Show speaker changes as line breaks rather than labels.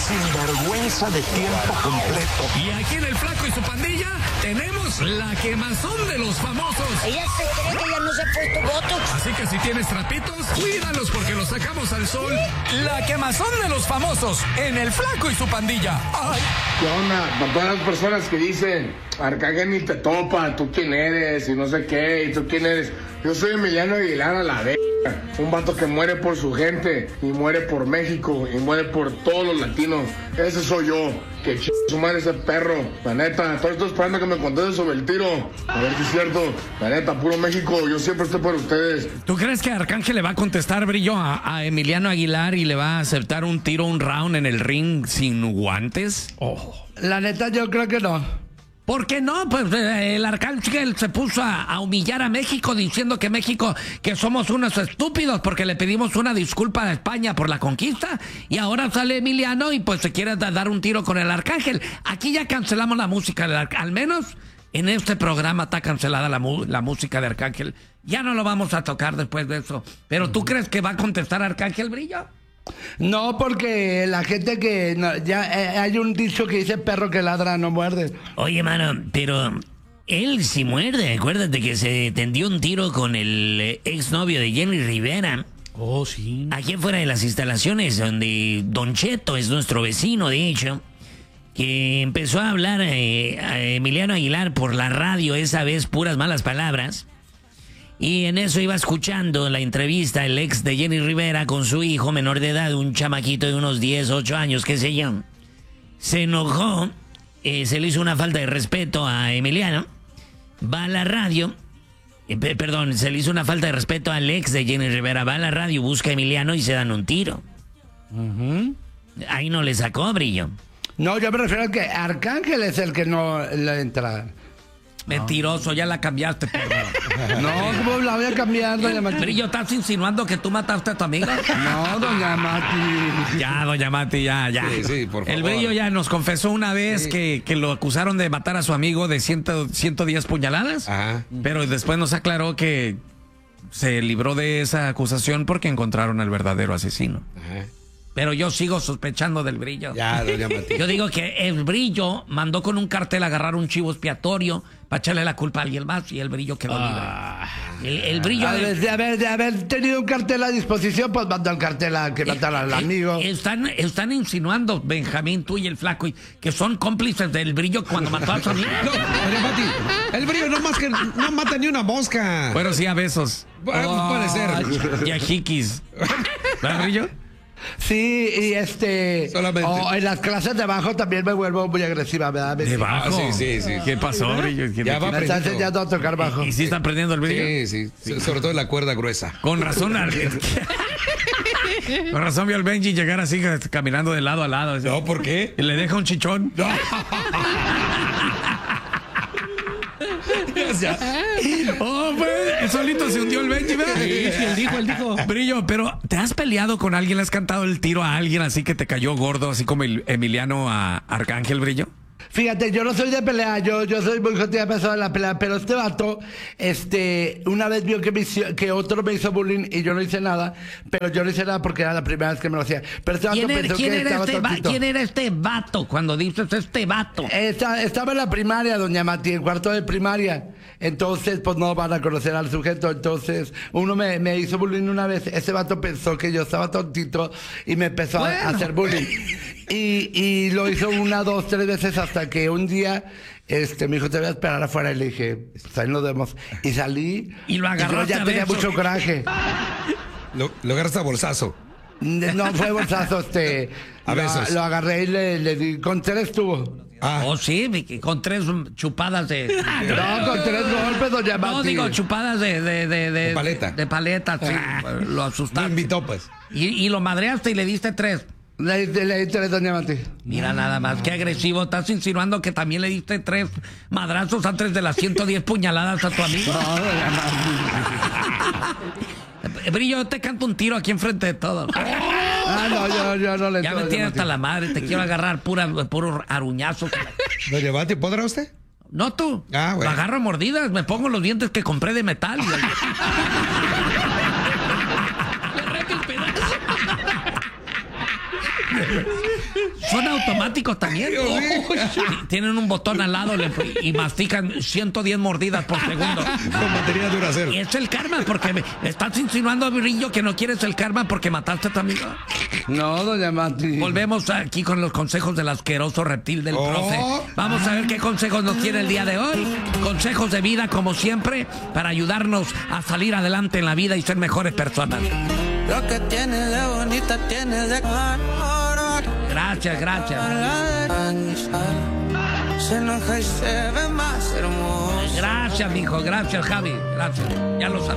sinvergüenza de tiempo completo.
Y aquí en El Flaco y su pandilla tenemos la quemazón de los famosos.
Ella se cree que ya no se ha puesto botox.
Así que si tienes trapitos, cuídalos porque los sacamos al sol. La quemazón de los famosos en El Flaco y su pandilla. ¡Ay!
¿Qué onda? Para todas las personas que dicen, Arcángel ni te topa, tú quién eres y no sé qué, y tú quién eres. Yo soy Emiliano Aguilar a la verga. Un vato que muere por su gente, y muere por México, y muere por todos los latinos. Ese soy yo. Que su madre ese perro. La neta, estoy esperando que me conteste sobre el tiro. A ver si es cierto. La neta, puro México, yo siempre estoy por ustedes.
¿Tú crees que Arcángel le va a contestar, Brillo, a Emiliano Aguilar y le va a aceptar un tiro, un round en el ring sin guantes? Oh.
La neta, yo creo que no.
¿Por qué no? Pues el Arcángel se puso a humillar a México diciendo que México, que somos unos estúpidos porque le pedimos una disculpa a España por la conquista y ahora sale Emiliano y pues se quiere dar un tiro con el Arcángel. Aquí ya cancelamos la música del Arcángel, al menos en este programa está cancelada la música de Arcángel. Ya no lo vamos a tocar después de eso. ¿Pero tú crees que va a contestar Arcángel, Brillo?
No, porque la gente que... No, ya hay un dicho que dice perro que ladra no muerde.
Oye, mano, pero él sí muerde. Acuérdate que se tendió un tiro con el exnovio de Jenny Rivera.
Oh, sí.
Aquí afuera de las instalaciones, donde Don Cheto es nuestro vecino, de hecho, que empezó a hablar a Emiliano Aguilar por la radio, esa vez puras malas palabras. Y en eso iba escuchando la entrevista el ex de Jenny Rivera con su hijo menor de edad, un chamaquito de unos 10, 8 años, qué sé yo. Se enojó, se le hizo una falta de respeto a Emiliano, va a la radio, perdón, se le hizo una falta de respeto al ex de Jenny Rivera, va a la radio, busca a Emiliano y se dan un tiro. Ahí no le sacó, Brillo.
No, yo me refiero a que Arcángel es el que no le entra.
Mentiroso, ya la cambiaste, perro.
No, ¿cómo la voy a cambiar, doña Mati?
Brillo, ¿estás insinuando que tú mataste a tu amiga?
No, doña Mati.
Ya, doña Mati, ya.
Sí, por favor.
El Brillo ya nos confesó una vez que lo acusaron de matar a su amigo de 110 puñaladas.
Ajá.
Pero después nos aclaró que se libró de esa acusación porque encontraron al verdadero asesino.
Ajá.
Pero yo sigo sospechando del Brillo.
Ya, doña Mati.
Yo digo que el Brillo mandó con un cartel a agarrar un chivo expiatorio para echarle la culpa a alguien más y el Brillo quedó libre. El Brillo...
De haber tenido un cartel a disposición, pues mandó el cartel a que matara al amigo.
Están insinuando, Benjamín, tú y el Flaco, que son cómplices del Brillo cuando mató a su amigo.
No, doña Mati, el Brillo no mata ni una mosca.
Bueno, sí, a besos.
Puede ser.
Y a jiquis. ¿Verdad, Brillo?
Sí, y
Solamente.
en las clases de bajo también me vuelvo muy agresiva, ¿verdad?
¿De bajo?
Sí.
¿Qué pasó, Brillo?
Ya va
Me está
aprendiendo.
enseñando a tocar bajo.
¿Y sí está aprendiendo el Brillo?
Sí. Sobre todo en la cuerda gruesa.
Con razón. Con razón vio al Benji llegar así caminando de lado a lado.
No, ¿por qué?
Y le deja un chichón. No. Oh, pues, solito se hundió el Benji, ¿verdad?
Sí, él dijo.
Brillo, pero ¿te has peleado con alguien? ¿Le has cantado el tiro a alguien así que te cayó gordo, así como Emiliano a Arcángel, Brillo?
Fíjate, yo no soy de pelea, yo soy muy jodido de la pelea, pero este vato, una vez vio que otro me hizo bullying y yo no hice nada, pero yo no hice nada porque era la primera vez que me lo hacía. Pero este vato pensó que estaba tontito.
¿Quién era este vato cuando dices este vato?
Estaba en la primaria, doña Mati, en cuarto de primaria. Entonces, pues no van a conocer al sujeto. Entonces, uno me hizo bullying una vez. Ese vato pensó que yo estaba tontito y me empezó a hacer bullying. Y lo hizo 1, 2, 3 veces hasta que un día me dijo, te voy a esperar afuera. Y le dije, pues ahí nos vemos. Y salí.
Y lo agarraste.
Y yo ya tenía mucho coraje.
Lo agarraste a bolsazo.
No fue bolsazo,
A besos.
Lo agarré y le di, con 3 tuvo.
Oh, sí, con 3 chupadas de...
No, con 3 golpes, doña Mati.
No, digo, chupadas de
paleta.
De paleta, sí. Lo asustaste.
No invitó, pues.
Y lo madreaste y le diste 3.
Le di 3, doña Mati.
Mira nada más, qué agresivo. Estás insinuando que también le diste 3 madrazos antes de las 110 puñaladas a tu amigo.
No, doña Mati.
Brillo, yo te canto un tiro aquí enfrente de todo.
No, yo no le
Ya me tienes hasta la madre, te quiero agarrar puro aruñazo.
Doña Mati, ¿podrá usted?
No tú.
Ah, bueno.
Me agarro a mordidas, me pongo los dientes que compré de metal. Son automáticos también. Tienen un botón al lado y mastican 110 mordidas por segundo.
Con batería Duracell.
Y es el karma, porque me estás insinuando, Brillo, que no quieres el karma porque mataste a tu amigo.
No, doña Mati.
Volvemos aquí con los consejos del asqueroso reptil del profe. Vamos a ver qué consejos nos tiene el día de hoy. Consejos de vida, como siempre, para ayudarnos a salir adelante en la vida y ser mejores personas.
Lo que tiene de bonita tiene de
Gracias, gracias.
Se enoja y se ve más hermoso.
Gracias, mijo. Gracias, Javi. Gracias. Ya lo sabes.